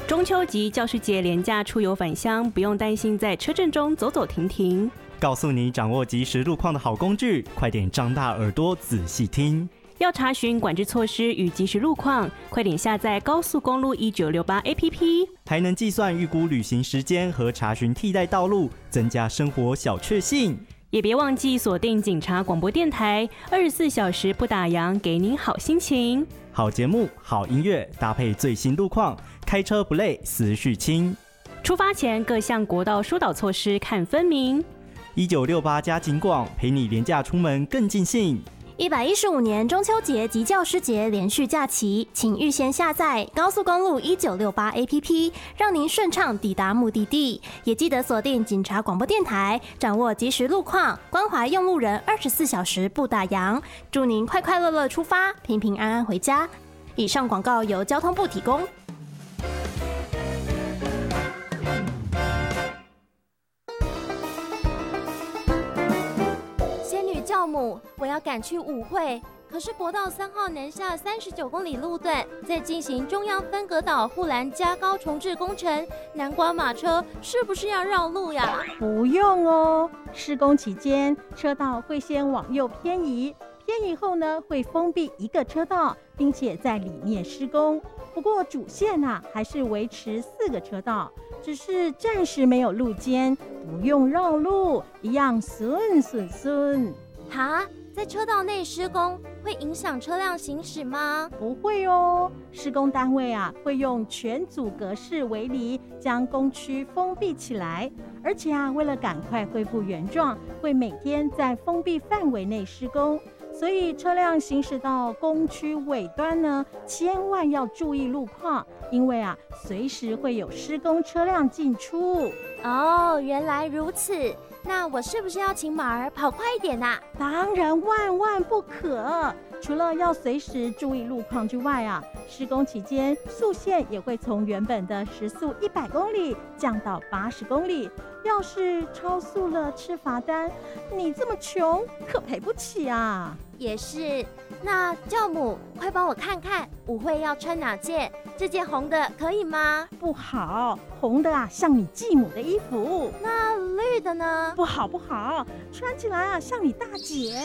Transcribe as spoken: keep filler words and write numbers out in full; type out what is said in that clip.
中秋及教师节连假出游返乡，不用担心在车阵中走走停停。 告诉你掌握即时路况的好工具，快点张大耳朵仔细听。 要查询管制措施与即时路况，快点下载高速公路一九六八 A P P， 还能计算预估旅行时间和查询替代道路，增加生活小确幸。 也别忘记锁定警察广播电台，二十四小时不打烊，给您好心情。 好节目、好音乐，搭配最新路况，开车不累，思绪轻。 出发前各项国道疏导措施看分明。 一九六八加警广，陪你廉价出门更尽兴。 一百一十五年中秋节及教师节连续假期，请预先下载高速公路一九六八 A P P， 让您顺畅抵达目的地。也记得锁定警察广播电台，掌握即时路况，关怀用路人，二十四小时不打烊。祝您快快乐乐出发，平平安安回家。以上广告由交通部提供。教母，我要赶去舞会，可是国道三号南下三十九公里路段在进行中央分隔岛护栏加高重置工程，南瓜马车是不是要绕路呀？ 不用哦，施工期间车道会先往右偏移，偏移后呢会封闭一个车道，并且在里面施工。不过主线啊还是维持四个车道，只是暂时没有路肩，不用绕路，一样顺顺顺。 哈，在车道内施工会影响车辆行驶吗？ 不会哦，施工单位啊会用全阻隔式围篱将工区封闭起来，而且啊为了赶快恢复原状，会每天在封闭范围内施工。所以车辆行驶到工区尾端呢，千万要注意路况，因为啊随时会有施工车辆进出。 哦，原来如此。那我是不是要请马儿跑快一点啊？ 当然万万不可！除了要随时注意路况之外啊，施工期间速限也会从原本的时速一百公里降到八十公里。要是超速了吃罚单，你这么穷可赔不起啊！ 也是。那教母，快帮我看看舞会要穿哪件？这件红的可以吗？ 不好，红的啊像你继母的衣服。 那绿的呢？ 不好不好，穿起来啊像你大姐。